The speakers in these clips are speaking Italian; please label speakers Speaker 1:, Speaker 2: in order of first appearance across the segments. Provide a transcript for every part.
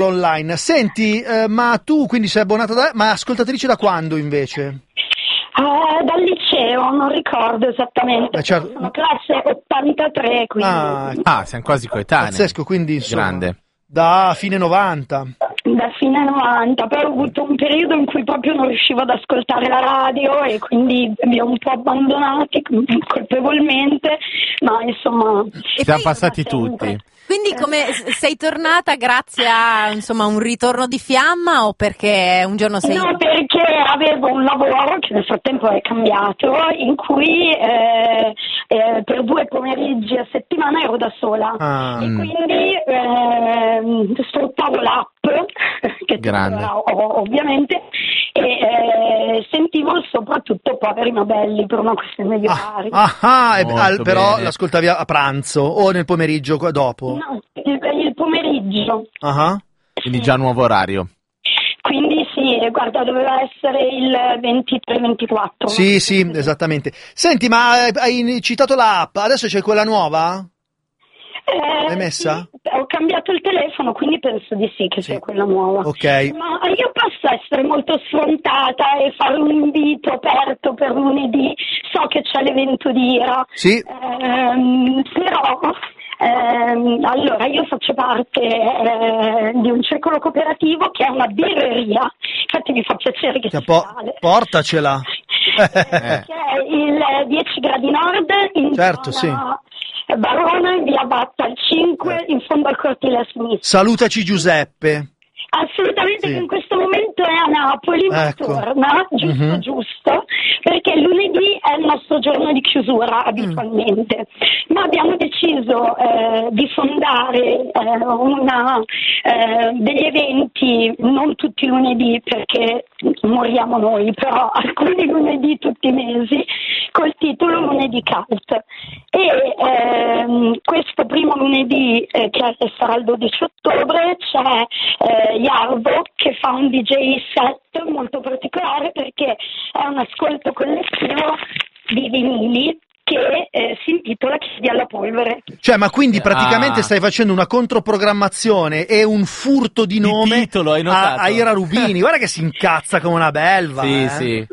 Speaker 1: online. Senti, ma tu quindi sei abbonata ma ascoltatrice da quando invece?
Speaker 2: Dal liceo, non ricordo esattamente.
Speaker 1: Certo.
Speaker 2: Sono classe 83, quindi.
Speaker 3: Siamo quasi coetanei.
Speaker 1: Pazzesco, quindi insomma,
Speaker 3: grande.
Speaker 1: Da fine 90.
Speaker 2: Da fine 90, poi ho avuto un periodo in cui proprio non riuscivo ad ascoltare la radio e quindi vi ho un po' abbandonati colpevolmente, ma insomma.
Speaker 3: Siamo passati tutti.
Speaker 4: Quindi come sei tornata grazie a insomma un ritorno di fiamma o perché un giorno sei...
Speaker 2: No, perché avevo un lavoro che nel frattempo è cambiato, in cui per 2 pomeriggi a settimana ero da sola e quindi sfruttavo l'app che ho, ovviamente, e sentivo soprattutto Poveri ma belli per una questione di orari.
Speaker 1: Però l'ascoltavi a pranzo o nel pomeriggio dopo?
Speaker 2: No, il pomeriggio.
Speaker 3: Quindi già nuovo orario.
Speaker 2: Quindi sì, guarda, doveva essere il 23-24.
Speaker 1: Sì, esattamente. Senti, ma hai citato l'app, adesso c'è quella nuova? L'hai messa?
Speaker 2: Sì, ho cambiato il telefono, quindi penso di sì che sia quella nuova.
Speaker 1: Ok.
Speaker 2: Ma io posso essere molto sfrontata e fare un invito aperto per lunedì. So che c'è l'evento di IRA.
Speaker 1: Sì.
Speaker 2: Però... allora, io faccio parte di un circolo cooperativo che è una birreria, infatti mi fa piacere che sia tale.
Speaker 1: Portacela.
Speaker 2: Che è il 10 gradi nord in zona Barona, in via Batta al 5, in fondo al cortile a sinistra.
Speaker 1: Salutaci Giuseppe.
Speaker 2: Assolutamente, che in questo momento è a Napoli, ma torna, giusto, perché lunedì è il nostro giorno di chiusura abitualmente, ma abbiamo deciso di fondare degli eventi, non tutti i lunedì perché moriamo noi, però alcuni lunedì tutti i mesi, col titolo Lunedì Cult. E questo primo lunedì, che sarà il 12 ottobre, c'è Yarbo che fa un DJ set molto particolare perché è un ascolto collettivo di vinili che si intitola Chiedi alla polvere.
Speaker 1: Cioè, ma quindi praticamente stai facendo una controprogrammazione e un furto di nome
Speaker 3: titolo, hai notato?
Speaker 1: a Ira Rubini. Guarda che si incazza come una belva.
Speaker 3: Sì.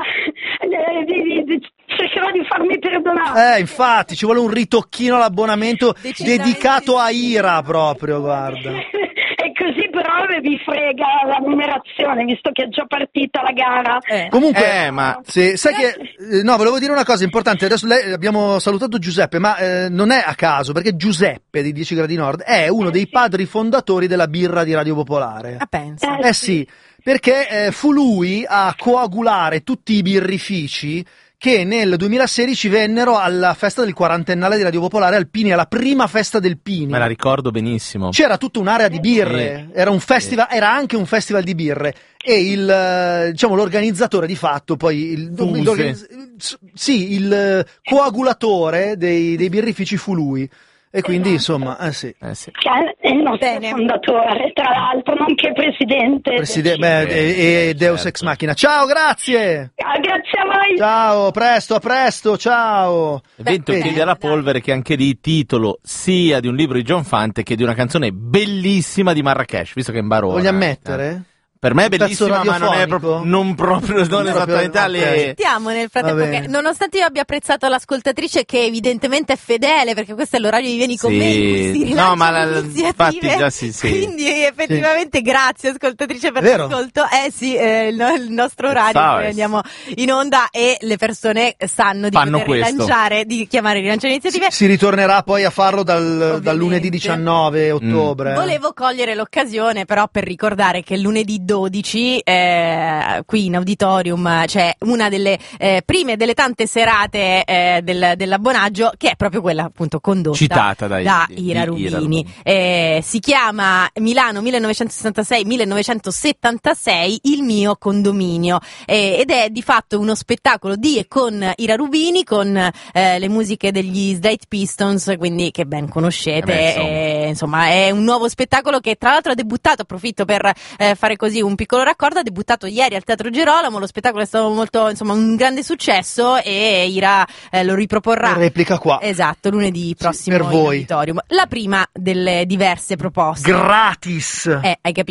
Speaker 2: Cercherò di farmi perdonare.
Speaker 1: Infatti, ci vuole un ritocchino all'abbonamento dedicato a Ira proprio, guarda.
Speaker 2: E così però vi frega la numerazione, visto che è già partita la gara.
Speaker 1: Comunque, sai che volevo dire una cosa importante. Adesso abbiamo salutato Giuseppe, ma non è a caso, perché Giuseppe di 10 gradi nord è uno dei padri fondatori della birra di Radio Popolare.
Speaker 4: Pensa.
Speaker 1: Sì, perché fu lui a coagulare tutti i birrifici che nel 2016 vennero alla festa del quarantennale di Radio Popolare al Pini, alla prima festa del Pini.
Speaker 3: Me la ricordo benissimo.
Speaker 1: C'era tutta un'area di birre, era un festival, era anche un festival di birre, e l'organizzatore di fatto, poi il coagulatore dei birrifici fu lui. E quindi insomma,
Speaker 2: Che è il nostro fondatore, tra l'altro, nonché presidente.
Speaker 1: E Deus Ex Machina. Ciao, grazie!
Speaker 2: Grazie a voi!
Speaker 1: Ciao, a presto, ciao!
Speaker 3: Evento Chiedi alla polvere, che anche lì titolo sia di un libro di John Fante che di una canzone bellissima di Marrakesh, visto che è in Barona.
Speaker 1: Voglio ammettere?
Speaker 3: Per me è bellissima, ma non esattamente alle...
Speaker 4: Sentiamo nel frattempo che, nonostante io abbia apprezzato l'ascoltatrice che evidentemente è fedele, perché questo è l'orario di Vieni con me, in cui si rilanciano iniziative, infatti quindi effettivamente grazie ascoltatrice per l'ascolto. Il nostro orario in cui andiamo in onda e le persone sanno di poter rilanciare, di chiamare e rilanciare iniziative.
Speaker 1: Si ritornerà poi a farlo dal lunedì 19 ottobre.
Speaker 4: Volevo cogliere l'occasione però per ricordare che lunedì 12 qui in auditorium c'è una delle prime delle tante serate dell'abbonaggio, che è proprio quella appunto condotta
Speaker 3: citata
Speaker 4: da Ira Rubini. Si chiama Milano 1966-1976 Il mio condominio, ed è di fatto uno spettacolo di e con Ira Rubini, con le musiche degli Slate Pistons, quindi che ben conoscete, insomma è un nuovo spettacolo che tra l'altro ha debuttato, approfitto per fare così un piccolo raccordo, ha debuttato ieri al Teatro Girolamo, lo spettacolo è stato molto, insomma, un grande successo e Ira lo riproporrà.
Speaker 1: Replica qua.
Speaker 4: Esatto, lunedì prossimo
Speaker 1: per voi.
Speaker 4: In auditorium. La prima delle diverse proposte.
Speaker 1: Gratis!
Speaker 4: Hai capito?